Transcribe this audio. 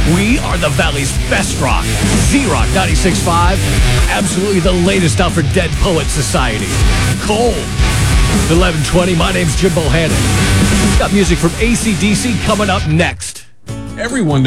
We are the Valley's best rock. Z-Rock 96.5. Absolutely the latest out for Dead Poet Society. Cold. 11:20. My name's Jim Bohannon. Got music from AC/DC coming up next. Everyone